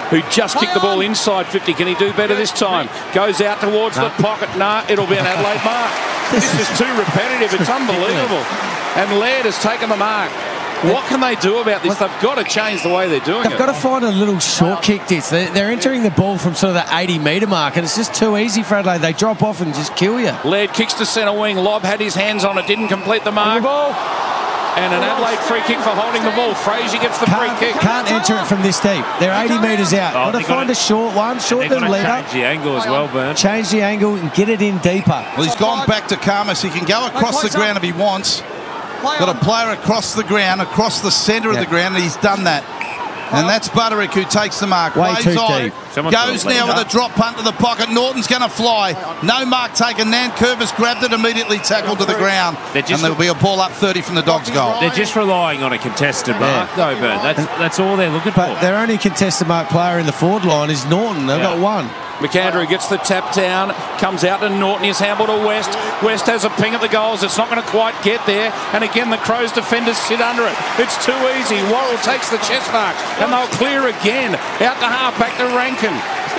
[SPEAKER 4] who just kicked the ball inside fifty. Can he do better this time? Goes out towards the pocket. Nah, it'll be an Adelaide mark. This is too repetitive. It's unbelievable. And Laird has taken the mark. What can they do about this? They've got to change the way they're doing
[SPEAKER 3] They've
[SPEAKER 4] it.
[SPEAKER 3] got to find a little short kick, Ditz. They're, they're entering the ball from sort of the eighty metre mark, and it's just too easy for Adelaide. They drop off and just kill you.
[SPEAKER 4] Laird kicks to centre wing. Lobb had his hands on it, didn't complete the mark. And an Adelaide free kick for holding the ball. Frazier gets the
[SPEAKER 3] Can't,
[SPEAKER 4] free kick.
[SPEAKER 3] can't enter it from this deep. They're eighty metres out.
[SPEAKER 2] Oh,
[SPEAKER 3] got to
[SPEAKER 2] they've
[SPEAKER 3] find
[SPEAKER 2] gotta-
[SPEAKER 3] a short one, short
[SPEAKER 2] They've
[SPEAKER 3] the
[SPEAKER 2] got
[SPEAKER 3] lead
[SPEAKER 2] to
[SPEAKER 3] up.
[SPEAKER 2] change the angle as well, Burn.
[SPEAKER 3] Change the angle and get it in deeper.
[SPEAKER 1] Well, he's gone back to Karmas. He can go across the ground if he wants. Got a player across the ground, across the centre
[SPEAKER 3] Yeah.
[SPEAKER 1] of the ground, and he's done that. And that's Butterick who takes the mark.
[SPEAKER 3] Way
[SPEAKER 1] Plays
[SPEAKER 3] too
[SPEAKER 1] on,
[SPEAKER 3] deep.
[SPEAKER 2] Someone's
[SPEAKER 1] goes
[SPEAKER 2] got to
[SPEAKER 1] now
[SPEAKER 2] lead
[SPEAKER 1] with
[SPEAKER 2] up.
[SPEAKER 1] a drop punt to the pocket. Norton's going to fly. No mark taken. Nankervis grabbed it immediately, tackled to the ground.
[SPEAKER 2] They're
[SPEAKER 1] And
[SPEAKER 2] just-
[SPEAKER 1] there'll be a ball up thirty from the Dogs' goal.
[SPEAKER 2] They're just relying on a contested mark, though, Burn. That's, that's all they're looking
[SPEAKER 3] But
[SPEAKER 2] for.
[SPEAKER 3] their only contested mark player in the forward line is Norton. They've
[SPEAKER 2] Yeah.
[SPEAKER 3] got one.
[SPEAKER 4] McAndrew gets the tap down, comes out to Norton, he's handball to West. West has a ping at the goals, it's not going to quite get there. And again, the Crows defenders sit under it. It's too easy. Worrell takes the chest mark, and they'll clear again. Out to half, back to Rankin.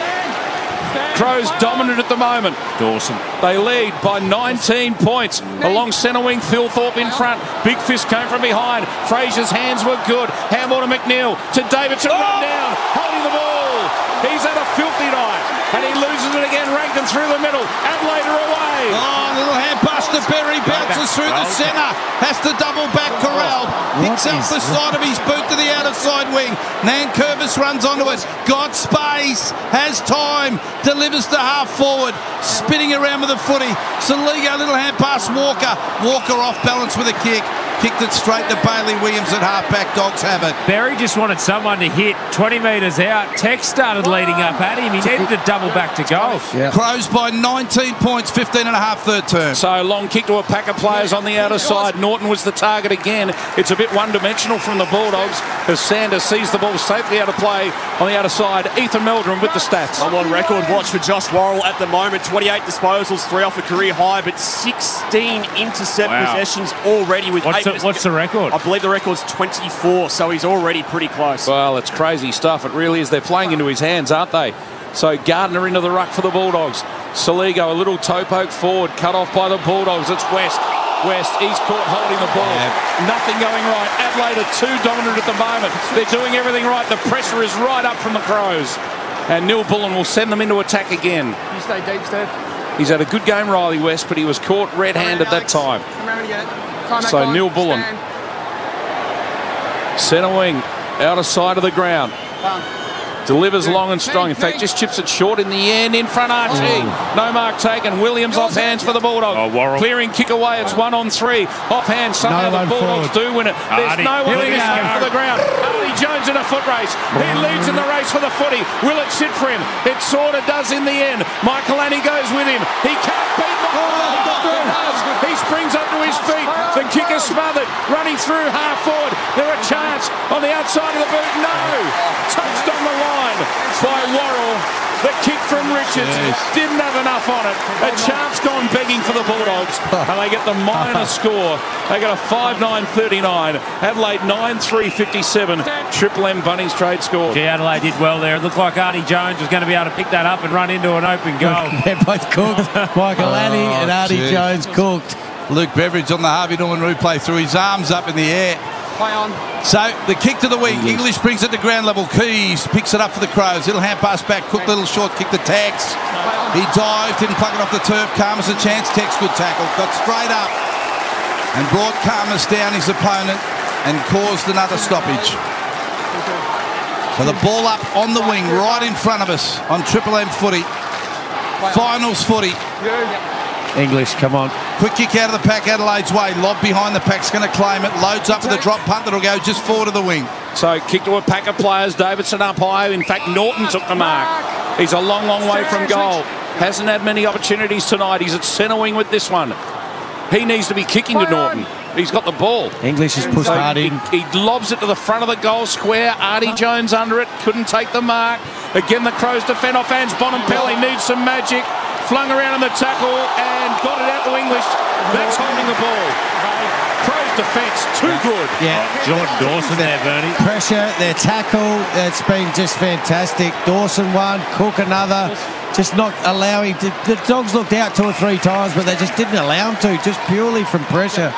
[SPEAKER 4] Crows dominant at the moment.
[SPEAKER 2] Dawson.
[SPEAKER 4] They lead by nineteen points. Along centre wing, Phil Thorpe in front. Big fist came from behind. Frazier's hands were good. Handball to McNeil. To Davidson, run down, holding the ball. He's had a filthy night, and he loses it again. Rankin through the middle. Adelaide are away.
[SPEAKER 1] Oh, little hand pass to Berry, bounces through the centre, has to double back Corral, picks
[SPEAKER 3] What
[SPEAKER 1] up
[SPEAKER 3] is
[SPEAKER 1] the side of his boot to the outer side wing. Nankervis runs onto it, got space, has time, delivers to half forward, spinning around with the footy. Saligo, little hand pass Walker, Walker off balance with a kick, kicked it straight to Bailey Williams at half back. Dogs have it.
[SPEAKER 2] Berry just wanted someone to hit twenty metres out. Tex started leading up at him. He needed to double back to goal.
[SPEAKER 3] Yeah.
[SPEAKER 1] Crows by nineteen points, fifteen and a half third term.
[SPEAKER 4] So long kick to a pack of players on the outer side. Norton was the target again. It's a bit one-dimensional from the Bulldogs as Sanders sees the ball safely out of play on the outer side. Ethan Meldrum with the stats.
[SPEAKER 21] I'm on record watch for Josh Worrell at the moment. twenty-eight disposals, three off a career high, but sixteen intercept
[SPEAKER 2] Wow.
[SPEAKER 21] possessions already with
[SPEAKER 2] What's
[SPEAKER 21] eight.
[SPEAKER 2] the,
[SPEAKER 21] mis-
[SPEAKER 2] what's the record?
[SPEAKER 21] I believe the record's twenty-four, so he's already pretty close.
[SPEAKER 4] Well, it's crazy stuff. It really is. They're playing into his hands, aren't they? So Gardner into the ruck for the Bulldogs. Saligo, a little toe poke forward, cut off by the Bulldogs. It's West. West, he's caught holding the ball. Nothing going right. Adelaide are too dominant at the moment. They're doing everything right. The pressure is right up from the Crows. And Neil Bullen will send them into attack again.
[SPEAKER 9] You stay deep, Steph.
[SPEAKER 4] He's had a good game, Riley West, but he was caught red-handed that time.
[SPEAKER 9] Come around again. Time back
[SPEAKER 4] So
[SPEAKER 9] on.
[SPEAKER 4] Neil Bullen,
[SPEAKER 9] Stand.
[SPEAKER 4] centre wing, outer side of the ground. Delivers long and strong. In fact, just chips it short in the end. In front, Archie. No mark taken. Williams off hands for the Bulldogs.
[SPEAKER 2] Oh, Worrell.
[SPEAKER 4] Clearing kick away. It's one on three. Off hand. Somehow
[SPEAKER 3] No
[SPEAKER 4] the
[SPEAKER 3] one
[SPEAKER 4] Bulldogs
[SPEAKER 3] forward.
[SPEAKER 4] do win it. There's
[SPEAKER 2] Artie.
[SPEAKER 4] no one
[SPEAKER 2] Here
[SPEAKER 4] in
[SPEAKER 2] we
[SPEAKER 4] this
[SPEAKER 2] go.
[SPEAKER 4] game for the ground. Artie Jones in a foot race. He leads in the race for the footy. Will it sit for him? It sort of does in the end. Michael Annie goes with him. He can't beat the Bulldogs. He does. He springs up to his feet. The kick is smothered. Running through half forward. There a chance on the outside of the boot. No. Touched on the line by Worrell. The kick from Richards didn't have enough on it. A chance gone begging for the Bulldogs. And they get the minor score. They got a five nine thirty-nine. Adelaide nine three fifty-seven. Triple M Bunnings trade score.
[SPEAKER 2] Gee, Adelaide did well there. It looked like Artie Jones was going to be able to pick that up and run into an open goal.
[SPEAKER 3] They're both cooked. Michael Annie and Artie
[SPEAKER 1] gee.
[SPEAKER 3] Jones cooked.
[SPEAKER 1] Luke Beveridge on the Harvey Norman replay threw his arms up in the air.
[SPEAKER 9] Play on.
[SPEAKER 1] So the kick to the wing. English brings it to ground level. Keys picks it up for the Crows. Little hand pass back. Cook little short kick to Tex. He dived, didn't pluck it off the turf. Karmas a chance. Tex good tackle. Got straight up and brought Karmas down his opponent and caused another stoppage. So the ball up on the wing right in front of us on Triple M footy. Finals footy.
[SPEAKER 3] English, come on.
[SPEAKER 1] Quick kick out of the pack, Adelaide's way. Lob behind the pack's going to claim it. Loads up with a drop punt that'll go just forward of the wing.
[SPEAKER 4] So kick to a pack of players. Davidson up high. In fact, Norton took the mark. He's a long, long way from goal. Hasn't had many opportunities tonight. He's at centre wing with this one. He needs to be kicking to Norton. He's got the ball.
[SPEAKER 3] English has pushed
[SPEAKER 4] So
[SPEAKER 3] hard
[SPEAKER 4] he,
[SPEAKER 3] in.
[SPEAKER 4] he lobs it to the front of the goal square. Artie Jones under it. Couldn't take the mark. Again, the Crows defend off hands. Bonampelli needs some magic. flung around in the tackle and got it out to English. That's holding the ball. Crows defence, too good.
[SPEAKER 3] Yeah.
[SPEAKER 2] Jordan Dawson there, Bernie.
[SPEAKER 3] Pressure, their tackle, it's been just fantastic. Dawson one, Cook another. Just not allowing to, the Dogs looked out two or three times, but they just didn't allow them to, just purely from pressure.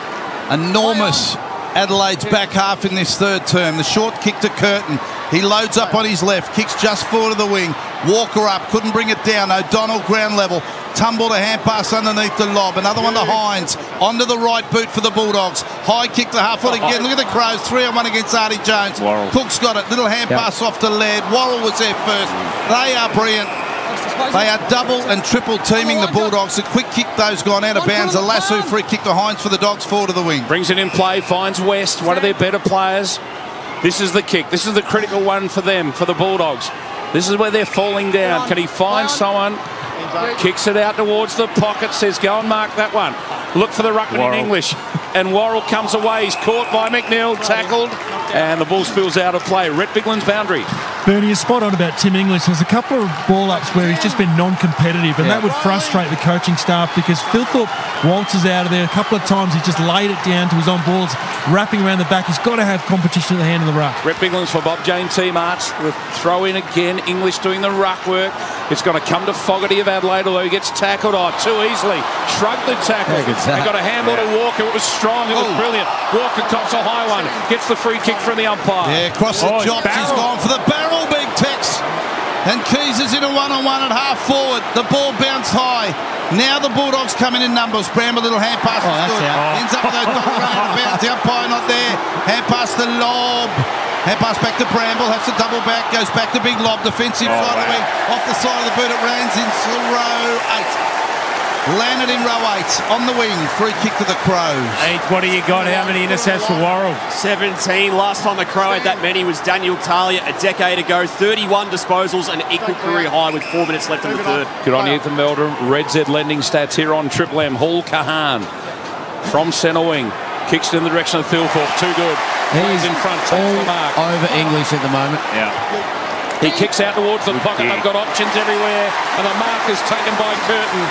[SPEAKER 1] Enormous Adelaide's back half in this third term. The short kick to Curtin. He loads up on his left, kicks just forward of the wing. Walker up, couldn't bring it down. O'Donnell ground level. Tumbled a hand pass underneath the lob. Another one to Hines. Onto the right boot for the Bulldogs. High kick to half foot again. Look at the Crows. Three on one against Artie Jones.
[SPEAKER 2] Worrell.
[SPEAKER 1] Cook's got it. Little hand
[SPEAKER 2] Yep.
[SPEAKER 1] pass off to Laird. Worrell was there first. They are brilliant. They are double and triple teaming the Bulldogs. A quick kick, those gone out of bounds. A lasso free kick to Hines for the Dogs forward of the wing.
[SPEAKER 4] Brings it in play, finds West, one of their better players. This is the kick. This is the critical one for them, for the Bulldogs. This is where they're falling down. Can he find someone? Kicks it out towards the pocket, says go and mark that one. Look for the ruckman
[SPEAKER 2] Worrell.
[SPEAKER 4] in English. And Worrell comes away. He's caught by McNeil, tackled, and the ball spills out of play. Rhett Bigland's boundary.
[SPEAKER 7] Bernie, you're spot on about Tim English. There's a couple of ball-ups where he's just been non-competitive, and
[SPEAKER 3] Yeah.
[SPEAKER 7] that would frustrate the coaching staff because Philthorpe waltzes out of there. A couple of times he just laid it down to his own balls, wrapping around the back. He's got to have competition at the hand of the ruck.
[SPEAKER 4] Rhett Bigland's for Bob Jane T-Marts. The throw in again. English doing the ruck work. It's going to come to Fogarty of Adelaide, although he gets tackled. Oh, too easily. Shrugged the tackle.
[SPEAKER 3] Yeah, good
[SPEAKER 4] They
[SPEAKER 3] tackle.
[SPEAKER 4] got a handball to Walker. It was strong. It was brilliant. Walker cops a high one. Gets the free kick from the umpire.
[SPEAKER 1] Yeah, across the
[SPEAKER 4] Oh,
[SPEAKER 1] chops. He's
[SPEAKER 4] barrel.
[SPEAKER 1] gone for the barrel, big Tex. And Keys is in a one-on-one at half forward. The ball bounced high. Now the Bulldogs coming in numbers. Bramble, little hand pass.
[SPEAKER 3] Oh,
[SPEAKER 1] was
[SPEAKER 3] that's
[SPEAKER 1] good.
[SPEAKER 3] out.
[SPEAKER 1] Ends up with a double run out of bounds. The umpire not there. Hand pass to Lob. Hand pass back to Bramble. Has to double back. Goes back to Big Lob. Defensive
[SPEAKER 2] Oh,
[SPEAKER 1] side of the
[SPEAKER 2] wow.
[SPEAKER 1] wing. Off the side of the boot. It lands into row eight. Landed in row eight. On the wing. Free kick to the Crows.
[SPEAKER 2] Eight, what do you got? How many intercepts for Worrell?
[SPEAKER 21] seventeen. Last time the Crow had that many was Daniel Talia a decade ago. thirty-one disposals and equal career high with four minutes left in the third.
[SPEAKER 4] Good on you, Ethan Meldrum. Red Z lending stats here on Triple M. Hall Kahan from centre wing. Kicks it in the direction of Philthorpe. Too good. He's in front. Takes the mark.
[SPEAKER 3] All over English at the moment.
[SPEAKER 2] Yeah.
[SPEAKER 4] He kicks out towards the pocket.
[SPEAKER 2] kick.
[SPEAKER 4] They've got options everywhere. And the mark is taken by Curtin.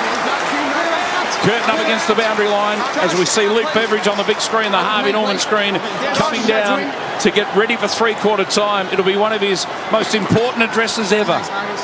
[SPEAKER 4] Curtin up against the boundary line as we see Luke Beveridge on the big screen, the Harvey Norman screen, coming down to get ready for three-quarter time. It'll be one of his most important addresses ever.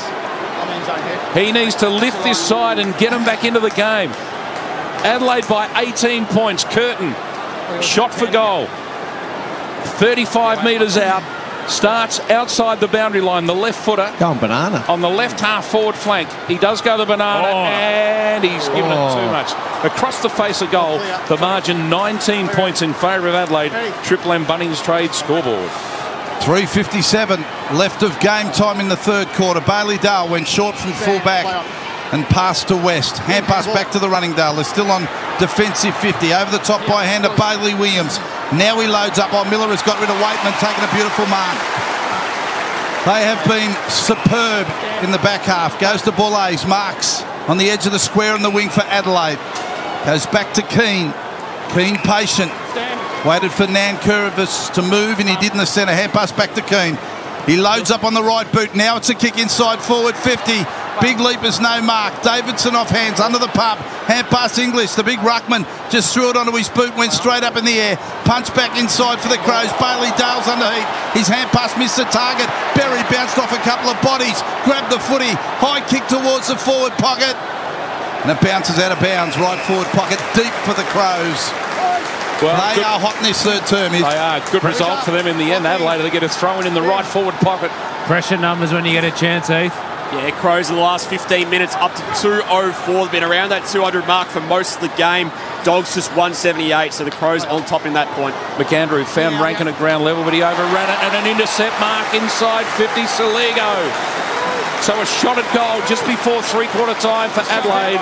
[SPEAKER 4] He needs to lift this side and get them back into the game. Adelaide by eighteen points. Curtin, shot for goal. thirty-five metres out. Starts outside the boundary line, the left footer.
[SPEAKER 3] Going banana.
[SPEAKER 4] On the left half forward flank. He does go the banana
[SPEAKER 2] Oh.
[SPEAKER 4] and he's given
[SPEAKER 3] Oh.
[SPEAKER 4] it too much. Across the face of goal, the margin nineteen points in favour of Adelaide. Triple M Bunnings Trade scoreboard.
[SPEAKER 1] three fifty-seven left of game time in the third quarter. Bailey Dale went short from full back and passed to West. Hand pass back to the running Dale. They're still on defensive fifty. Over the top by hand of Bailey Williams. Now he loads up while Miller has got rid of Waitman, taking a beautiful mark. They have been superb in the back half. Goes to Boulais, marks on the edge of the square on the wing for Adelaide. Goes back to Keane. Keane patient. Waited for Nankervis to move and he did in the centre. Hand pass back to Keane. He loads up on the right boot. Now it's a kick inside forward fifty. Big leapers, no mark. Davidson off hands under the pub. Hand pass English. The big ruckman just threw it onto his boot, went straight up in the air. Punch back inside for the Crows. Bailey Dale's under heat. His hand pass missed the target. Berry bounced off a couple of bodies. Grabbed the footy. High kick towards the forward pocket. And it bounces out of bounds. Right forward pocket. Deep for the Crows.
[SPEAKER 4] Well,
[SPEAKER 1] they
[SPEAKER 4] good-
[SPEAKER 1] are hot in this third term.
[SPEAKER 4] They are. Good result for them in the end. Adelaide, they get a throw in in the right forward pocket.
[SPEAKER 2] Pressure numbers when you get a chance, Heath.
[SPEAKER 21] Yeah, Crows in the last fifteen minutes up to two oh four. They've been around that two hundred mark for most of the game. Dogs just one seventy-eight, so the Crows on top in that point.
[SPEAKER 4] McAndrew found Rankin at ground level, but he overran it, and an intercept mark inside fifty, Saligo. So a shot at goal just before three-quarter time for Adelaide.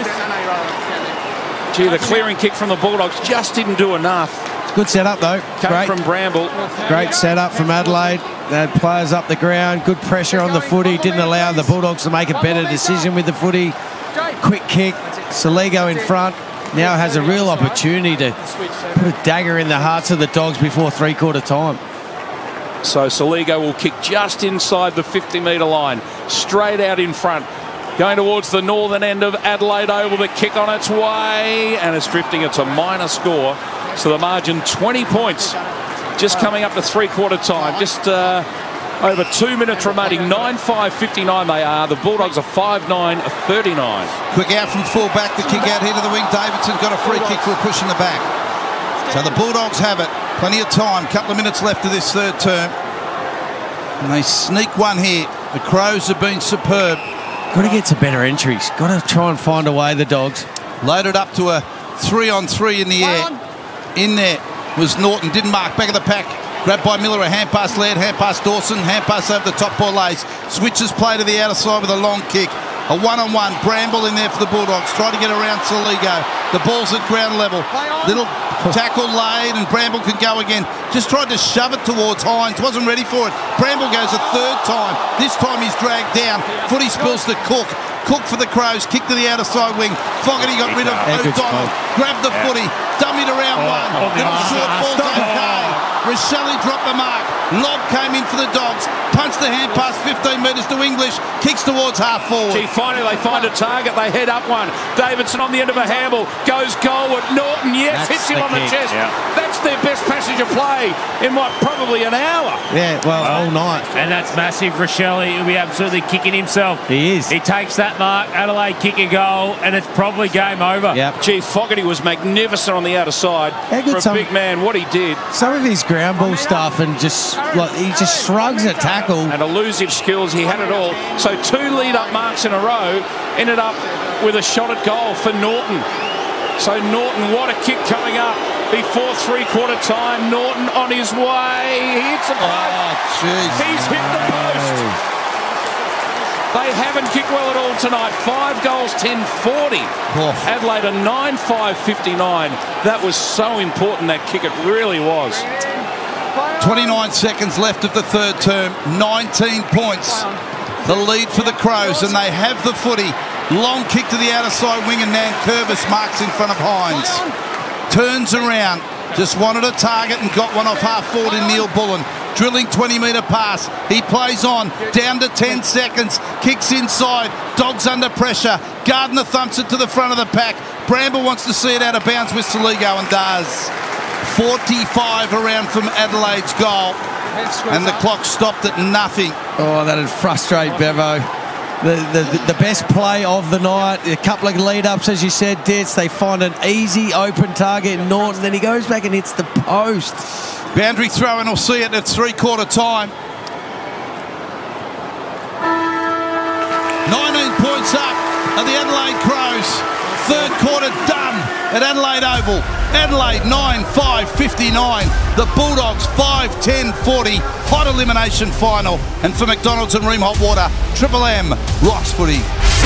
[SPEAKER 4] Gee, the clearing kick from the Bulldogs just didn't do enough.
[SPEAKER 3] Good setup though.
[SPEAKER 4] Came
[SPEAKER 3] Great.
[SPEAKER 4] from Bramble.
[SPEAKER 3] Great setup from Adelaide. They had players up the ground. Good pressure on the footy. Didn't allow the Bulldogs to make a better decision with the footy. Quick kick. Saligo in front. Now has a real opportunity to put a dagger in the hearts of the Dogs before three-quarter time.
[SPEAKER 4] So Saligo will kick just inside the fifty metre line, straight out in front. Going towards the northern end of Adelaide Oval, the kick on its way, and it's drifting. It's a minor score, so the margin twenty points. Just coming up to three-quarter time. Just uh, over two minutes remaining. nine five fifty-nine they are. The Bulldogs are five nine thirty-nine.
[SPEAKER 1] Quick out from full back. The kick out here to the wing. Davidson got a free kick for a push in the back. So the Bulldogs have it. Plenty of time. Couple of minutes left of this third term. And they sneak one here. The Crows have been superb.
[SPEAKER 3] Got to get some better entries. Got to try and find a way, the Dogs.
[SPEAKER 1] Loaded up to a three-on-three in the air. In there was Norton. Didn't mark. Back of the pack. Grabbed by Miller. A hand pass Laird. Hand pass Dawson. Hand pass over the top Borlase. Switches play to the outer side with a long kick. A one-on-one. Bramble in there for the Bulldogs. Try to get around Soligo. The ball's at ground level. Little tackle laid and Bramble can go again. Just tried to shove it towards Hines. Wasn't ready for it. Bramble goes a third time. This time he's dragged down. Footy spills to Cook. Cook for the Crows. Kick to the outer side wing. Fogarty got rid of O'Donnell. Grabbed the footy. Dummied around one. Little short ball's okay. Rochelle dropped the mark. Lob came in for the Dogs. Punched the hand pass fifteen metres to English. Kicks towards half forward.
[SPEAKER 4] Gee, finally they find a target. They head up one. Davidson on the end of a handball. Goes goalward. Norton, yes,
[SPEAKER 3] That's
[SPEAKER 4] hits him
[SPEAKER 3] the
[SPEAKER 4] on the
[SPEAKER 3] kick.
[SPEAKER 4] chest.
[SPEAKER 3] Yeah.
[SPEAKER 4] That's their best passage of play in what, probably an hour.
[SPEAKER 3] Yeah, well, all night.
[SPEAKER 2] And that's massive. Rochelle, he'll be absolutely kicking himself.
[SPEAKER 3] He is.
[SPEAKER 2] He takes that mark. Adelaide kick a goal, and it's probably game over.
[SPEAKER 3] Yep.
[SPEAKER 4] Gee, Fogarty was magnificent on the outer side.
[SPEAKER 3] How good
[SPEAKER 4] For a
[SPEAKER 3] some-
[SPEAKER 4] big man, what he did.
[SPEAKER 3] Some of his ground ball stuff and just, like, he just shrugs a tackle.
[SPEAKER 4] And elusive skills, he had it all. So two lead-up marks in a row, ended up with a shot at goal for Norton. So Norton, what a kick coming up before three-quarter time. Norton on his way. He hits the post.
[SPEAKER 1] Oh,
[SPEAKER 4] He's hit the post. They haven't kicked well at all tonight. Five goals, ten forty. Adelaide a nine five fifty-nine. That was so important, that kick. It really was.
[SPEAKER 1] twenty-nine seconds left of the third term. nineteen points. The lead for the Crows, and they have the footy. Long kick to the outer side wing, and Nan Curvis marks in front of Hines. Turns around. Just wanted a target and got one off half forward in Neil Bullen. Drilling twenty metre pass. He plays on. Down to ten seconds. Kicks inside. Dogs under pressure. Gardner thumps it to the front of the pack. Bramble wants to see it out of bounds with Soligo and does. forty-five around from Adelaide's goal. And the clock stopped at nothing.
[SPEAKER 3] Oh, that'd frustrate Bevo. The, the the best play of the night. A couple of lead-ups, as you said, Ditz. They find an easy open target in Norton. Then he goes back and hits the post.
[SPEAKER 1] Boundary throw, and we'll see it at three-quarter time. nineteen points up are the Adelaide Crows. Third quarter done at Adelaide Oval. Adelaide nine five fifty-nine. The Bulldogs five ten forty. Hot elimination final. And for McDonald's and Ream Hot Water, Triple M rocks footy.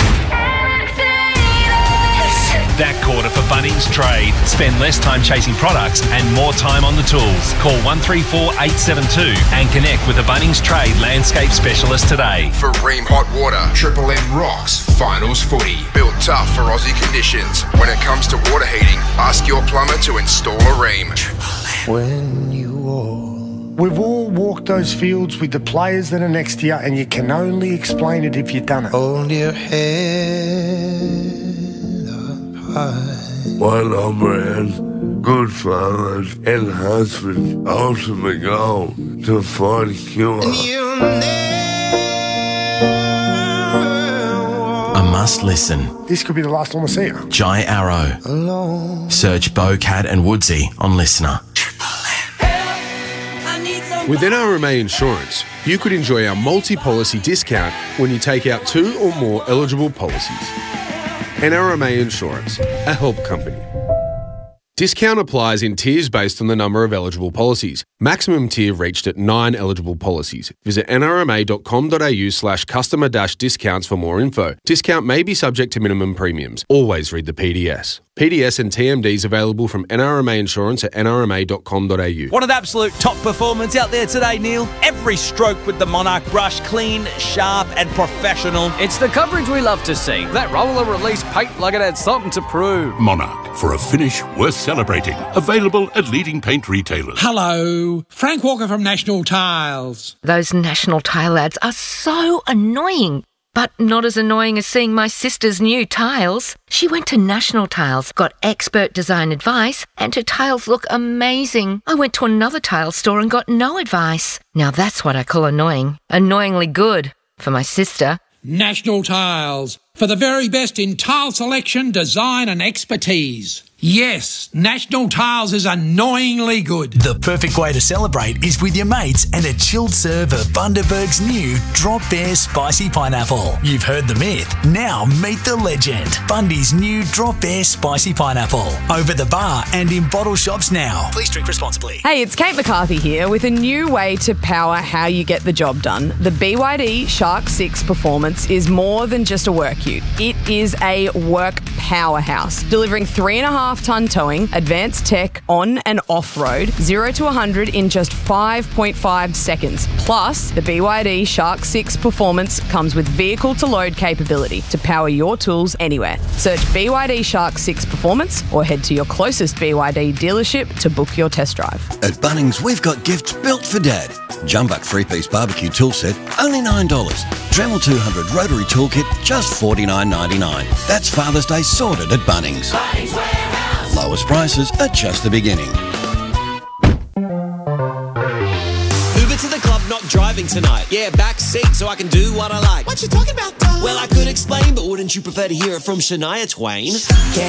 [SPEAKER 20] That quarter for Bunnings Trade. Spend less time chasing products and more time on the tools. Call one three four eight seven two and connect with the Bunnings Trade Landscape Specialist today.
[SPEAKER 6] For Ream Hot Water, Triple M rocks finals footy. Built tough for Aussie conditions. When it comes to water heating, ask your plumber to install a Ream.
[SPEAKER 11] When you all... We've all walked those fields with the players that are next to you, and you can only explain it if you've done it.
[SPEAKER 22] Hold your head up high.
[SPEAKER 23] One man, good fathers and husbands, ultimate goal to find a cure.
[SPEAKER 24] A must listen.
[SPEAKER 11] This could be the last time I see you.
[SPEAKER 24] Jai Arrow.
[SPEAKER 22] Alone.
[SPEAKER 24] Search Bo, Cat and Woodsy on Listener.
[SPEAKER 12] With N R M A Insurance, you could enjoy our multi-policy discount when you take out two or more eligible policies. N R M A Insurance, a help company. Discount applies in tiers based on the number of eligible policies. Maximum tier reached at nine eligible policies. Visit nrma.com.au slash customer dash discounts for more info. Discount may be subject to minimum premiums. Always read the P D S. P D S and T M Ds available from N R M A Insurance at n r m a dot com dot a u.
[SPEAKER 25] What an absolute top performance out there today, Neil. Every stroke with the Monarch brush, clean, sharp and professional.
[SPEAKER 26] It's the coverage we love to see. That roller release paint like it had something to prove.
[SPEAKER 27] Monarch, for a finish worth celebrating. Available at leading paint retailers.
[SPEAKER 28] Hello, Frank Walker from National Tiles.
[SPEAKER 29] Those National Tile ads are so annoying.
[SPEAKER 5] But not as annoying as seeing my sister's new tiles. She went to National Tiles, got expert design advice, and her tiles look amazing. I went to another tile store and got no advice. Now that's what I call annoying. Annoyingly good for my sister.
[SPEAKER 10] National Tiles, for the very best in tile selection, design and expertise. Yes, National Tiles is annoyingly good.
[SPEAKER 13] The perfect way to celebrate is with your mates and a chilled serve of Bundaberg's new Drop Bear Spicy Pineapple. You've heard the myth, now meet the legend. Bundy's new Drop Bear Spicy Pineapple. Over the bar and in bottle shops now. Please drink responsibly.
[SPEAKER 15] Hey, it's Kate McCarthy here with a new way to power how you get the job done. The B Y D Shark six Performance is more than just a work ute. It is a work powerhouse, delivering three and a half ton towing, advanced tech on and off-road, zero to one hundred in just five point five seconds. Plus, the B Y D Shark six Performance comes with vehicle-to-load capability to power your tools anywhere. Search B Y D Shark six Performance or head to your closest B Y D dealership to book your test drive.
[SPEAKER 16] At Bunnings, we've got gifts built for Dad. Jumbuck three-piece barbecue tool set, only nine dollars. Dremel two hundred rotary toolkit, just forty-nine ninety-nine. That's Father's Day sorted at Bunnings. Bunnings Warehouse. Lowest prices are just the beginning.
[SPEAKER 17] Uber to the club, not driving tonight. Yeah, back seat so I can do what I like.
[SPEAKER 19] What you talking about, dog?
[SPEAKER 17] Well, I could explain, but wouldn't you prefer to hear it from Shania Twain?
[SPEAKER 19] Get